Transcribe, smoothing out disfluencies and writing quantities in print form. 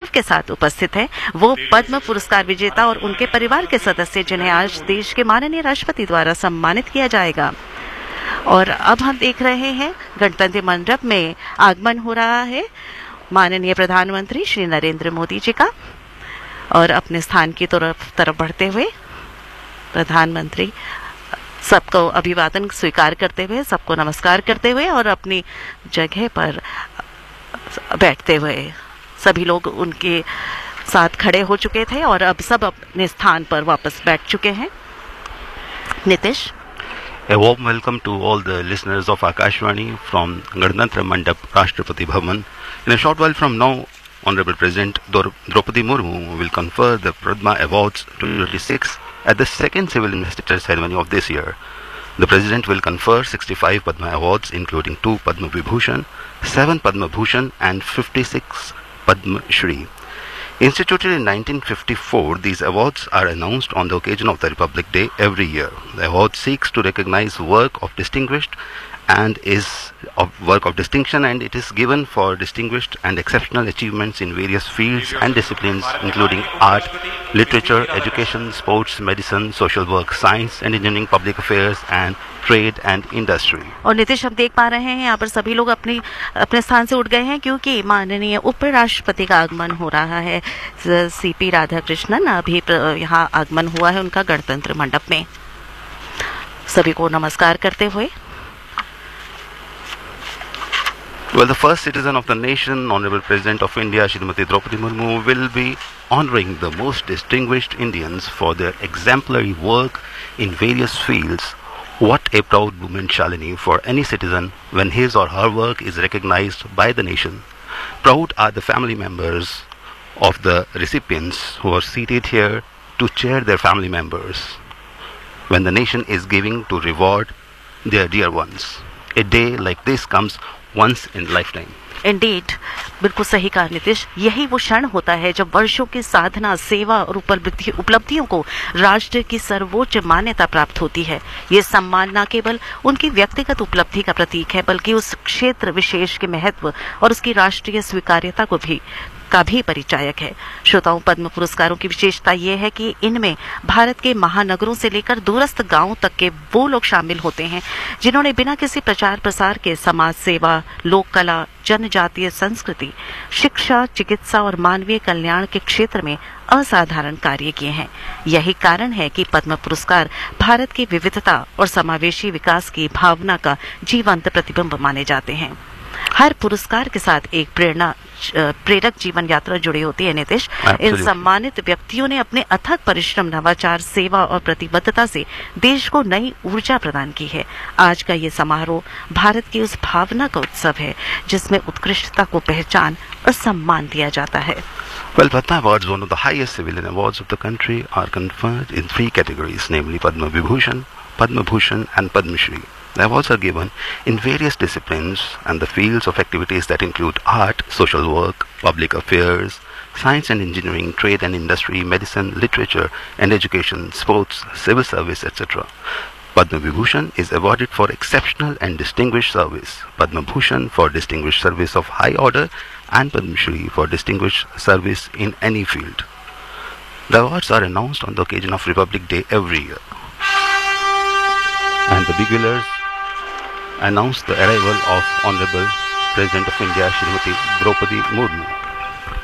के साथ उपस्थित है वो पद्म पुरस्कार विजेता और उनके परिवार के सदस्य, जिन्हें आज देश के माननीय राष्ट्रपति द्वारा सम्मानित किया जाएगा। और अब हम देख रहे हैं गणतंत्र मंडप में आगमन हो रहा है माननीय प्रधानमंत्री श्री नरेंद्र मोदी जी का। और अपने स्थान की तरफ बढ़ते हुए प्रधानमंत्री सबको अभिवादन स्वीकार करते हुए, सबको नमस्कार करते हुए और अपनी जगह पर बैठते हुए, सभी लोग उनके साथ खड़े हो चुके थे और अब सब अपने स्थान पर वापस बैठ चुके हैं। Nitish, A warm welcome to all the listeners of Akashvani from Ganatantra Mandap, Rashtrapati Bhavan. In a short while from now, Honorable President Draupadi Murmu will confer the Padma Awards 2026 at the second civil investiture ceremony of this year. The President will confer 65 Padma Awards, including 2 Padma Vibhushan, 7 Padma Bhushan and 56 Padma Shri. Instituted in 1954, these awards are announced on the occasion of the Republic Day every year. The award seeks to recognize work of distinguished and work of distinction, and it is given for distinguished and exceptional achievements in various fields and disciplines, including art, literature, education, sports, medicine, social work, science and engineering, public affairs and trade and industry. और नितिश, हम देख पा रहे हैं यहाँ पर सभी लोग अपने स्थान से उठ गए हैं क्योंकि माननीय उपराष्ट्रपति का आगमन हो रहा है। सीपी राधाकृष्णन अभी यहाँ आगमन हुआ है उनका गणतंत्र मंडप में। सभी को नमस्कार करते हुए। Well, the first citizen of the nation, Honorable President of India, Shrimati Draupadi Murmu, will be honoring the most distinguished Indians for their exemplary work in various fields. What a proud moment, Shalini, for any citizen when his or her work is recognized by the nation. Proud are the family members of the recipients who are seated here to cheer their family members when the nation is giving to reward their dear ones. A day like this comes once in lifetime. Indeed, बिल्कुल सही कहा नितिश। यही वो क्षण होता है जब वर्षों की साधना, सेवा और उपलब्धियों को राष्ट्र की सर्वोच्च मान्यता प्राप्त होती है। ये सम्मान न केवल उनकी व्यक्तिगत उपलब्धि का प्रतीक है, बल्कि उस क्षेत्र विशेष के महत्व और उसकी राष्ट्रीय स्वीकार्यता का भी परिचायक है। श्रोताओं, पद्म पुरस्कारों की विशेषता यह है कि इनमें भारत के महानगरों से लेकर दूरस्थ गांवों तक के वो लोग शामिल होते हैं जिन्होंने बिना किसी प्रचार प्रसार के समाज सेवा, लोक कला, जनजातीय संस्कृति, शिक्षा, चिकित्सा और मानवीय कल्याण के क्षेत्र में असाधारण कार्य किए हैं। यही कारण है कि पद्म पुरस्कार भारत की विविधता और समावेशी विकास की भावना का जीवंत प्रतिबिंब माने जाते हैं। हर पुरस्कार के साथ एक प्रेरक जीवन यात्रा जुड़ी होती है नितिश। इन सम्मानित व्यक्तियों ने अपने अथक परिश्रम, नवाचार, सेवा और प्रतिबद्धता से देश को नई ऊर्जा प्रदान की है। आज का ये समारोह भारत की उस भावना का उत्सव है जिसमें उत्कृष्टता को पहचान और सम्मान दिया जाता है। Well, Padma Awards, one of the highest civilian awards of the country, are conferred in 3 categories, namely Padma Vibhushan, Padma Bhushan and Padma Shri. The awards are given in various disciplines and the fields of activities that include art, social work, public affairs, science and engineering, trade and industry, medicine, literature and education, sports, civil service, etc. Padma Vibhushan is awarded for exceptional and distinguished service, Padma Bhushan for distinguished service of high order, and Padma Shri for distinguished service in any field. The awards are announced on the occasion of Republic Day every year. And the beguilers announced the arrival of Honorable President of India, Shrimati Draupadi Murmu.